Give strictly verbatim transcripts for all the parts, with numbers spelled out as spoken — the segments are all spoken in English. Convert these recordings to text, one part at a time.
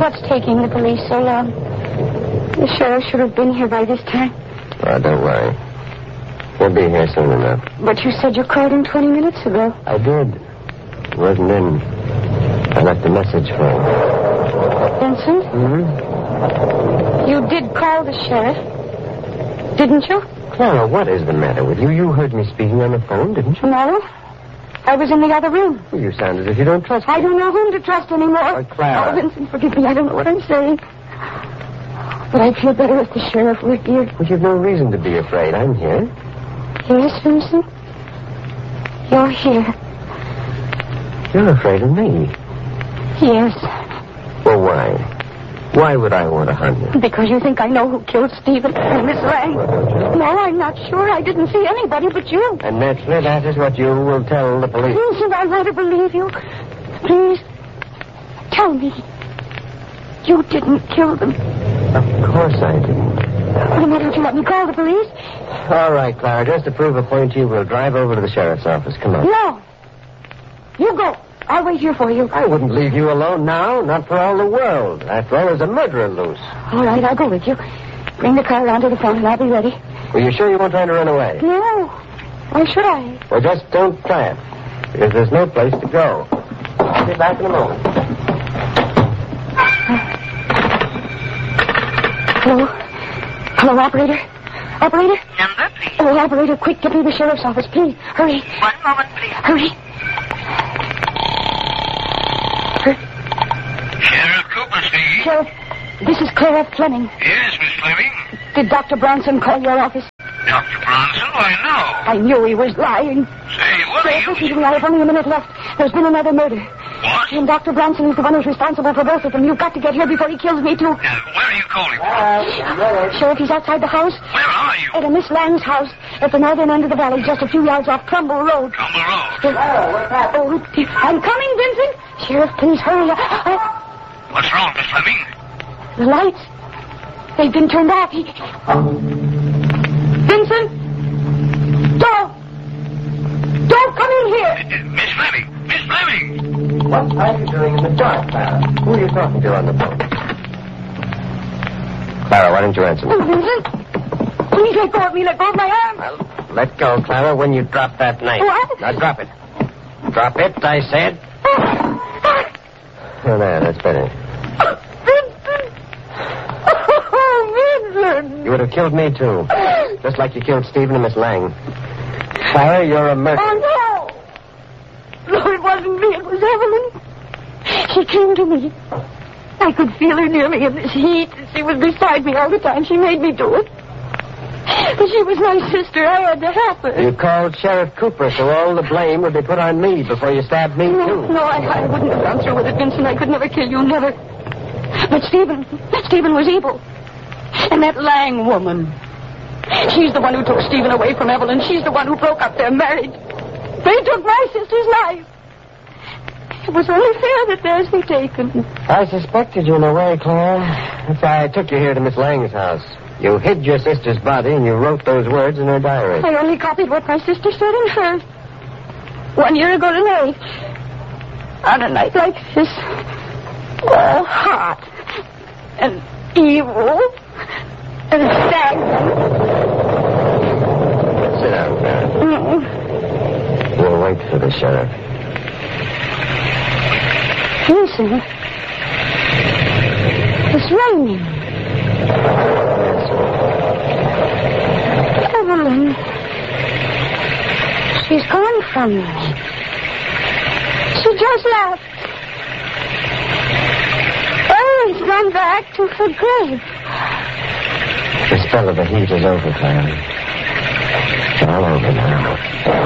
What's taking the police so long? The sheriff should have been here by this time. Oh, don't worry. He'll be here soon enough. But you said you called him twenty minutes ago. I did. He wasn't in. I left a message for him. Vincent? Mm-hmm. You did call the sheriff, didn't you? Clara, what is the matter with you? You heard me speaking on the phone, didn't you? No. I was in the other room. Well, you sound as if you don't trust me. I don't know whom to trust anymore. Oh, Clara. Oh, Vincent, forgive me. I don't know what I'm saying. But I'd feel better if the sheriff were here. Well, you've no reason to be afraid. I'm here. Yes, Vincent? You're here. You're afraid of me. Yes. Well, why? Why would I want to hunt you? Because you think I know who killed Stephen and Miss Lang. No, I'm not sure. I didn't see anybody but you. And naturally, that is what you will tell the police. Vincent, I want to believe you. Please, tell me. You didn't kill them. Of course I didn't. Then why don't you let me call the police? All right, Clara. Just to prove a point to you, we'll drive over to the sheriff's office. Come on. No. You go. I'll wait here for you. I wouldn't leave you alone now, not for all the world. After all, there's a murderer loose. All right, I'll go with you. Bring the car around to the front and I'll be ready. Well, you sure you won't try to run away? No. Why should I? Well, just don't try it, because there's no place to go. I'll be back in a moment. Hello? Hello, operator? Operator? Number, please. Oh, operator, quick, get me the sheriff's office, please. Hurry. One moment, please. Hurry. Sheriff Cooper speaking. Sheriff, this is Clara Fleming. Yes, Miss Fleming. Did Doctor Bronson call your office? Doctor Bronson? Why, no. I knew he was lying. Say, what are Sheriff, you... listen to me. I have only a minute left. There's been another murder. What? And Doctor Bronson is the one who's responsible for both of them. You've got to get here before he kills me, too. Uh, where are you calling from? Uh, Sheriff, he's outside the house. Where are you? At a Miss Lang's house at the northern end of the valley, just a few yards off Trumbull Road. Trumbull Road. Oh, what's happening? Oh, dear. I'm coming, Vincent. Sheriff, please hurry. Oh, What's wrong, Miss Fleming? the lights. They've been turned off. He... Vincent! Don't! Don't come in here! Uh, Miss Fleming! Miss Fleming! What are you doing in the dark, Clara? Who are you talking to on the phone? Clara, why didn't you answer me? Oh, Vincent! Please let go of me. Let go of my arm. Well, let go, Clara, when you drop that knife. What? Now, drop it. Drop it, I said. Oh, Oh, there, that's better. Vincent! Oh, Vincent! You would have killed me, too. Just like you killed Stephen and Miss Lang. Clara, you're a murderer. Oh, no! No, it wasn't me. It was Evelyn. She came to me. I could feel her near me in this heat. She was beside me all the time. She made me do it. But she was my sister. I had to help her. You called Sheriff Cooper, so all the blame would be put on me before you stabbed me, No, too. no, I, I wouldn't have gone through with it, Vincent. I could never kill you, never. But Stephen, Stephen was evil. And that Lang woman, she's the one who took Stephen away from Evelyn. She's the one who broke up their marriage. They took my sister's life. It was only fair that theirs be taken. I suspected you in a way, Clara. That's why I took you here to Miss Lang's house. You hid your sister's body and you wrote those words in her diary. I only copied what my sister said in hers. One year ago tonight. On a night like this. All hot. And evil. And stagnant. Sit down, Clara. Mm. We'll wait for the sheriff. Listen. It's raining. Evelyn. She's gone from me. She just left. Evelyn's gone back to her grave. The spell of the heat is over, Clara. It's all over now.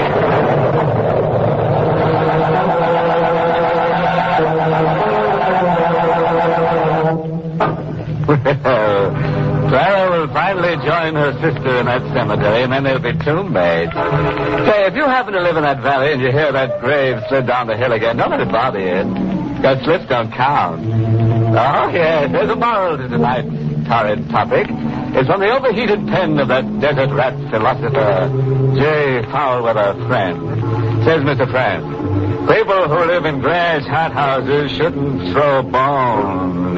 Clara will finally join her sister in that cemetery, and then there'll be tomb made. Say, if you happen to live in that valley and you hear that grave slid down the hill again, don't let it bother you. Because slips don't count. Oh, yes, there's a moral to tonight's torrid topic. It's from the overheated pen of that desert rat philosopher, J. Foulweather Friend. Says Mister Friend, people who live in grass hot houses shouldn't throw bones.